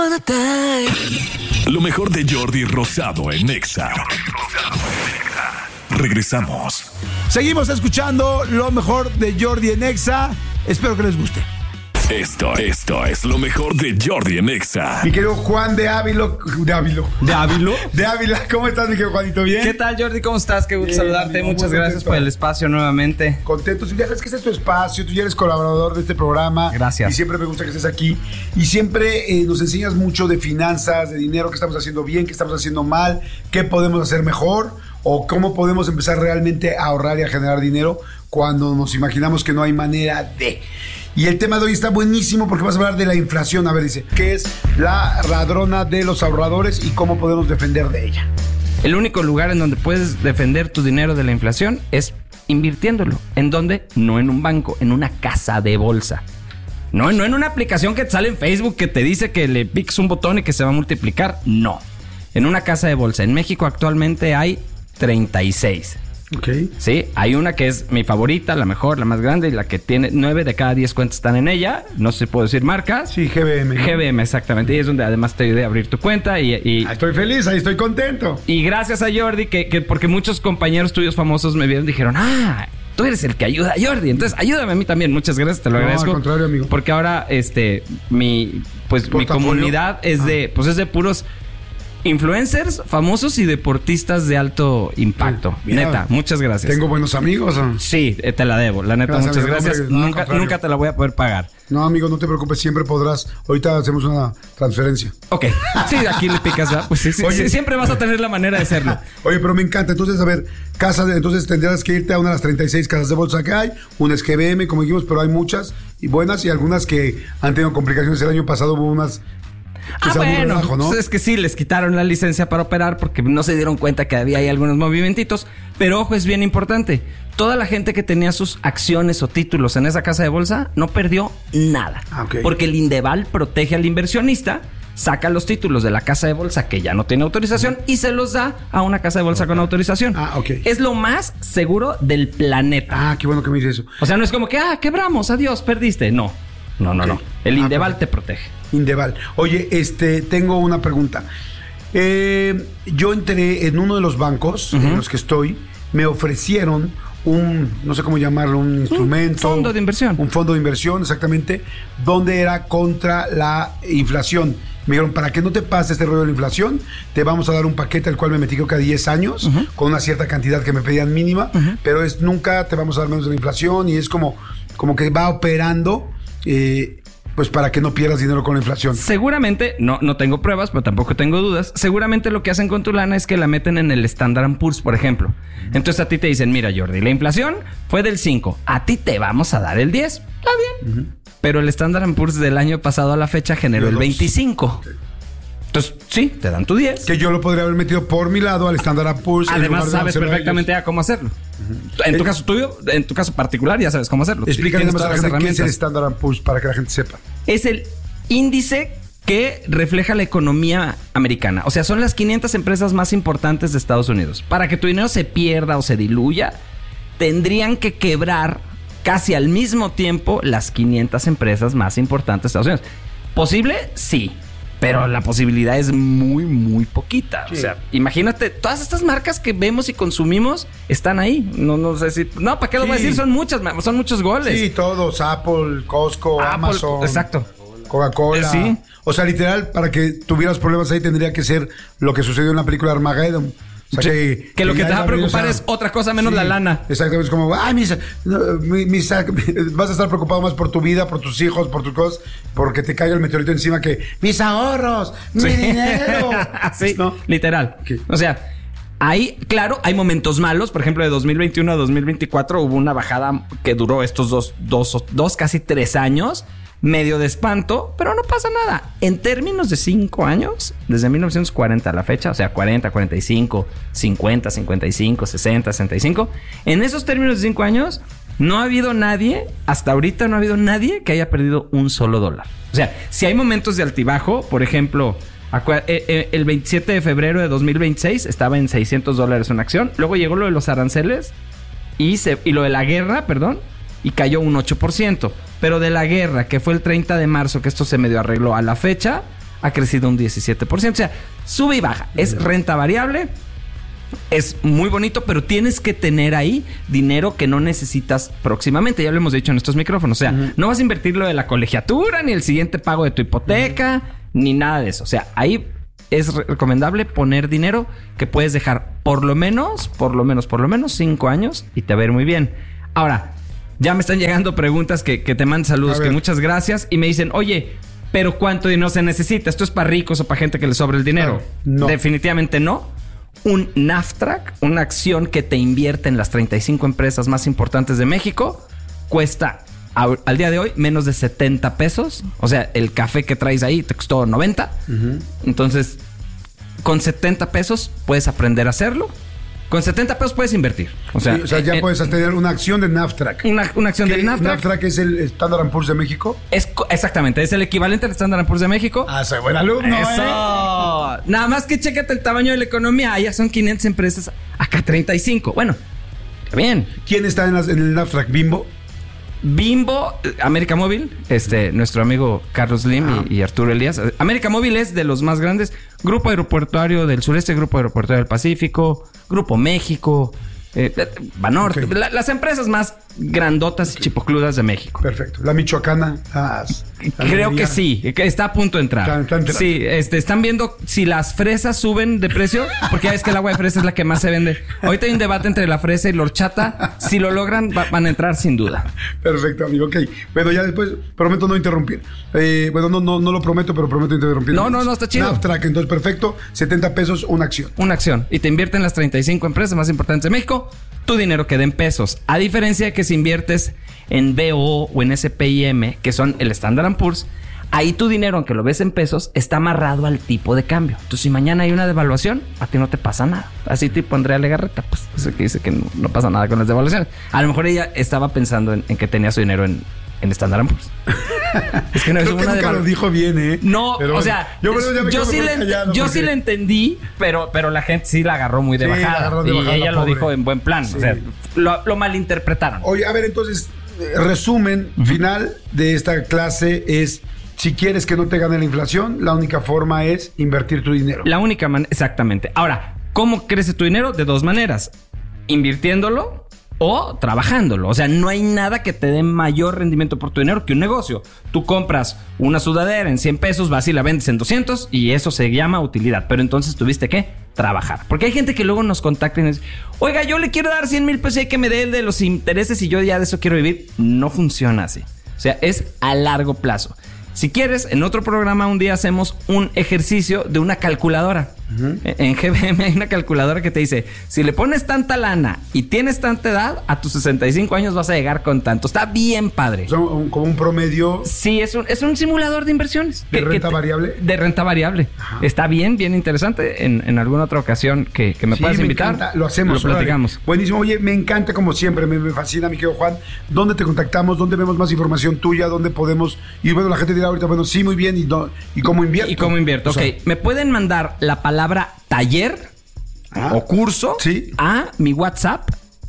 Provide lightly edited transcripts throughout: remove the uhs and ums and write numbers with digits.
Lo mejor de Jordi Rosado en Nexa. Regresamos. Seguimos escuchando lo mejor de Jordi en Nexa. Espero que les guste. Esto es lo mejor de Jordi en Nexa. Mi querido Juan de Ávila. ¿De Ávila? ¿Cómo estás, mi querido Juanito? ¿Bien? ¿Qué tal, Jordi? ¿Cómo estás? Qué gusto saludarte. Amigo, muchas gracias por el espacio nuevamente. Contento. Ya sabes que este es tu espacio. Tú ya eres colaborador de este programa. Gracias. Y siempre me gusta que estés aquí. Y siempre nos enseñas mucho de finanzas, de dinero, qué estamos haciendo bien, qué estamos haciendo mal, qué podemos hacer mejor o cómo podemos empezar realmente a ahorrar y a generar dinero cuando nos imaginamos que no hay manera de... Y el tema de hoy está buenísimo porque vas a hablar de la inflación. A ver, dice, ¿qué es la ladrona de los ahorradores y cómo podemos defender de ella? El único lugar en donde puedes defender tu dinero de la inflación es invirtiéndolo. ¿En dónde? No en un banco, en una casa de bolsa. No en una aplicación que te sale en Facebook que te dice que le piques un botón y que se va a multiplicar. No. En una casa de bolsa. En México actualmente hay 36. Ok. Sí, hay una que es mi favorita, la mejor, la más grande y la que tiene 9 de cada 10 cuentas están en ella. No sé si puedo decir marcas. Sí, GBM. GBM, exactamente. Y es donde además te ayudé a abrir tu cuenta y estoy feliz, ahí estoy contento. Y gracias a Jordi, que porque muchos compañeros tuyos famosos me vieron y dijeron, tú eres el que ayuda a Jordi. Entonces, ayúdame a mí también. Muchas gracias, te lo agradezco. Al contrario, amigo. Porque ahora, mi comunidad es de puros influencers, famosos y deportistas de alto impacto. Sí, neta, muchas gracias. Tengo buenos amigos. Sí, te la debo. La neta, gracias, muchas gracias. Nunca te la voy a poder pagar. No, amigo, no te preocupes, siempre podrás. Ahorita hacemos una transferencia. Ok. Sí, aquí le picas, ¿verdad? Pues sí, Oye, siempre vas a tener la manera de hacerlo. Oye, pero me encanta. Entonces, a ver, entonces tendrás que irte a una de las 36 casas de bolsa que hay. Una es GBM, como dijimos, pero hay muchas y buenas y algunas que han tenido complicaciones. El año pasado hubo unas... bueno, relajo, ¿no? Pues es que sí, les quitaron la licencia para operar porque no se dieron cuenta que había ahí algunos movimentitos. Pero ojo, es bien importante. Toda la gente que tenía sus acciones o títulos en esa casa de bolsa no perdió nada. Okay. Porque el Indeval protege al inversionista, saca los títulos de la casa de bolsa que ya no tiene autorización y se los da a una casa de bolsa con autorización. Ok. Es lo más seguro del planeta. Qué bueno que me dices eso. O sea, no es como que, quebramos, adiós, perdiste. No. El Indeval te protege. Indeval. Oye, tengo una pregunta. Yo entré en uno de los bancos en los que estoy, me ofrecieron no sé cómo llamarlo, un instrumento. Un fondo de inversión. Un fondo de inversión, exactamente, donde era contra la inflación. Me dijeron, para que no te pase este rollo de la inflación, te vamos a dar un paquete al cual me metí creo que a 10 años, con una cierta cantidad que me pedían mínima, pero nunca te vamos a dar menos de la inflación y es como que va operando... pues para que no pierdas dinero con la inflación. Seguramente, no tengo pruebas, pero tampoco tengo dudas. Seguramente lo que hacen con tu lana es que la meten en el Standard & Poor's, por ejemplo. Entonces a ti te dicen, mira, Jordi, la inflación fue del 5. A ti te vamos a dar el 10. Está bien. Pero el Standard & Poor's del año pasado a la fecha generó el 25. Okay. Entonces, sí, te dan tu 10. Que yo lo podría haber metido por mi lado al Standard & Poor's. Además, sabes perfectamente cómo hacerlo. En tu caso tuyo, en tu caso particular, ya sabes cómo hacerlo. Explícanos a la gente qué es el Standard & Poor's para que la gente sepa. Es el índice que refleja la economía americana. O sea, son las 500 empresas más importantes de Estados Unidos. Para que tu dinero se pierda o se diluya, tendrían que quebrar casi al mismo tiempo las 500 empresas más importantes de Estados Unidos. ¿Posible? Sí. Pero la posibilidad es muy, muy poquita. Sí. O sea, imagínate, todas estas marcas que vemos y consumimos están ahí. No sé si... No, ¿para qué lo voy a decir? Son muchos goles. Sí, todos. Apple, Costco, Amazon. Exacto. Coca-Cola. Sí. O sea, literal, para que tuvieras problemas ahí tendría que ser lo que sucedió en la película Armageddon. O sea, que lo que te va a preocupar es otra cosa menos la lana. Exactamente, es como, vas a estar preocupado más por tu vida, por tus hijos, por tus cosas, porque te caiga el meteorito encima que, mis ahorros, mi dinero. Sí, ¿no? Literal. Okay. O sea, hay momentos malos. Por ejemplo, de 2021 a 2024 hubo una bajada que duró estos dos casi 3 años. Medio de espanto, pero no pasa nada. En términos de 5 años, desde 1940 a la fecha, o sea, 40, 45, 50, 55, 60, 65, en esos términos de 5 años, no ha habido nadie, hasta ahorita no ha habido nadie que haya perdido un solo dólar. O sea, si hay momentos de altibajo, por ejemplo, el 27 de febrero de 2026 estaba en $600 una acción, luego llegó lo de los aranceles y lo de la guerra, y cayó un 8%. Pero de la guerra, que fue el 30 de marzo, que esto se medio arregló a la fecha, ha crecido un 17%. O sea, sube y baja. Es renta variable. Es muy bonito, pero tienes que tener ahí dinero que no necesitas próximamente. Ya lo hemos dicho en estos micrófonos. O sea, no vas a invertir lo de la colegiatura, ni el siguiente pago de tu hipoteca, ni nada de eso. O sea, ahí es recomendable poner dinero que puedes dejar por lo menos 5 años y te va a ir muy bien. Ahora, ya me están llegando preguntas que te mandan saludos, que muchas gracias. Y me dicen, oye, pero ¿cuánto dinero se necesita? ¿Esto es para ricos o para gente que le sobra el dinero? No. Definitivamente no. Un NAFTRAC, una acción que te invierte en las 35 empresas más importantes de México, cuesta al día de hoy menos de 70 pesos. O sea, el café que traes ahí te costó 90. Entonces, con 70 pesos puedes aprender a hacerlo. Con 70 pesos puedes invertir. O sea, ya puedes tener una acción de NAFTRAC. Una acción del NAFTRAC. NAFTRAC es el Standard & Poor's de México. Exactamente, es el equivalente al Standard & Poor's de México. Soy buen alumno, ¡Eso! Nada más que chécate el tamaño de la economía. Allá son 500 empresas, acá 35. Bueno, bien. ¿Quién está en el NAFTRAC? ¿Bimbo? Bimbo, América Móvil, nuestro amigo Carlos Slim y Arturo Elías. América Móvil es de los más grandes. Grupo Aeroportuario del Sureste, Grupo Aeroportuario del Pacífico, Grupo México, Banorte. Las empresas más grandotas y chipocludas de México. Perfecto. La Michoacana. Creo que sí, que está a punto de entrar. Sí, están viendo si las fresas suben de precio, porque ya ves que el agua de fresa es la que más se vende. Ahorita hay un debate entre la fresa y la horchata. Si lo logran, van a entrar sin duda. Perfecto, amigo. Ok. Bueno, ya después prometo no interrumpir. Bueno, no lo prometo, pero prometo interrumpir. No, está chido. NAFTRAC, entonces perfecto. 70 pesos, una acción. Una acción. Y te invierten las 35 empresas más importantes de México. Tu dinero queda en pesos. A diferencia de que si inviertes en BO o en SPIM, que son el Standard & Poor's, ahí tu dinero, aunque lo ves en pesos, está amarrado al tipo de cambio. Entonces, si mañana hay una devaluación, a ti no te pasa nada. Así tipo Andrea Legarreta, pues, eso que dice que no pasa nada con las devaluaciones. A lo mejor ella estaba pensando en que tenía su dinero en Standard & Poor's. Es que no es una nunca lo dijo bien, ¿eh? No, pero o sea, yo sí le entendí, pero la gente sí la agarró muy de bajada. Y ella lo dijo en buen plan. Sí. O sea, lo malinterpretaron. Oye, a ver, entonces, resumen final de esta clase es: si quieres que no te gane la inflación, la única forma es invertir tu dinero. La única manera, exactamente. Ahora, ¿cómo crece tu dinero? De dos maneras: invirtiéndolo o trabajándolo. O sea, no hay nada que te dé mayor rendimiento por tu dinero que un negocio. Tú compras una sudadera en 100 pesos, vas y la vendes en 200 y eso se llama utilidad. Pero entonces tuviste que trabajar. Porque hay gente que luego nos contacta y nos dice: oiga, yo le quiero dar 100,000 pesos y hay que me dé el de los intereses y yo ya de eso quiero vivir. No funciona así. O sea, es a largo plazo. Si quieres, en otro programa un día hacemos un ejercicio de una calculadora. En GBM hay una calculadora que te dice: si le pones tanta lana y tienes tanta edad, a tus 65 años vas a llegar con tanto. Está bien padre. Como un promedio. Sí, es un simulador de inversiones. ¿De renta variable? De renta variable. Ajá. Está bien interesante. En alguna otra ocasión que me puedas invitar. Encanta. Lo hacemos. Lo platicamos. Vale. Buenísimo. Oye, me encanta como siempre. Me fascina, mi querido Juan. ¿Dónde te contactamos? ¿Dónde vemos más información tuya? ¿Dónde podemos? Y bueno, la gente dirá ahorita, bueno, sí, muy bien. ¿Y cómo invierto? ¿Y cómo invierto? Ok. Me pueden mandar la palabra taller o curso a mi WhatsApp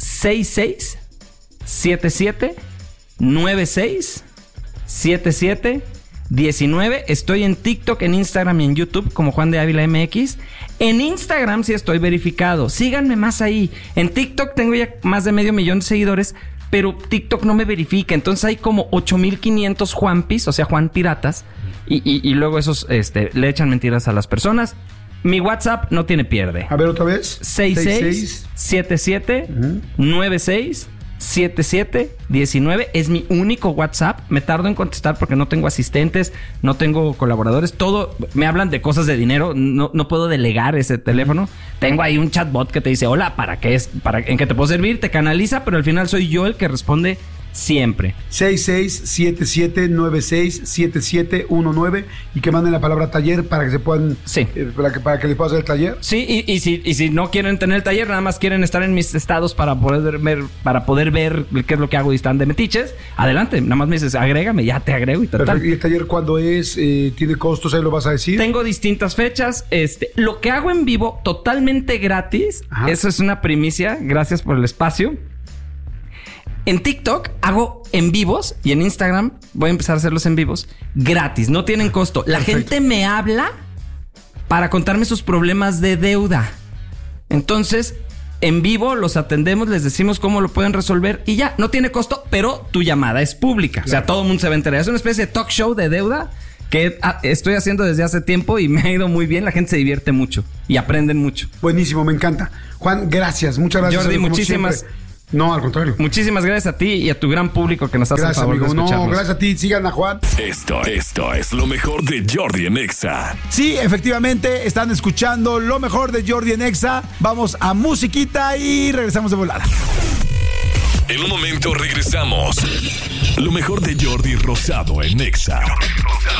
6677967719. Estoy en TikTok, en Instagram y en YouTube como Juan de Ávila MX. En Instagram sí estoy verificado. Síganme más ahí. En TikTok tengo ya más de 500,000 de seguidores, pero TikTok no me verifica. Entonces hay como 8,500 Juanpis, o sea, Juan Piratas. Y luego esos le echan mentiras a las personas. Mi WhatsApp no tiene pierde. A ver, otra vez. 6677967719. Es mi único WhatsApp. Me tardo en contestar porque no tengo asistentes, no tengo colaboradores. Todo, me hablan de cosas de dinero. No puedo delegar ese teléfono. Tengo ahí un chatbot que te dice: hola, ¿para qué es? ¿En qué te puedo servir? Te canaliza, pero al final soy yo el que responde siempre. 6677967719 y que manden la palabra taller para que se puedan para que les pueda hacer el taller. Sí, y si no quieren tener el taller, nada más quieren estar en mis estados para poder ver qué es lo que hago y están de metiches, adelante, nada más me dices agrégame, ya te agrego y tal. ¿Y el taller cuándo es? ¿Tiene costos? ¿Ahí lo vas a decir? Tengo distintas fechas. Lo que hago en vivo totalmente gratis. Ajá. Eso es una primicia. Gracias por el espacio. En TikTok hago en vivos y en Instagram voy a empezar a hacerlos en vivos gratis, no tienen costo. La gente me habla para contarme sus problemas de deuda. Entonces, en vivo los atendemos, les decimos cómo lo pueden resolver y ya, no tiene costo, pero tu llamada es pública. Claro. O sea, todo el mundo se va a enterar. Es una especie de talk show de deuda que estoy haciendo desde hace tiempo y me ha ido muy bien. La gente se divierte mucho y aprenden mucho. Buenísimo, me encanta. Juan, gracias. Muchas gracias. Jordi, muchísimas... No, al contrario. Muchísimas gracias a ti y a tu gran público que nos hace el favor de escucharnos. No, gracias a ti. Sigan a Juan. Esto es lo mejor de Jordi en Exa. Sí, efectivamente, están escuchando lo mejor de Jordi en Exa. Vamos a musiquita y regresamos de volada. En un momento regresamos. Lo mejor de Jordi Rosado en Exa.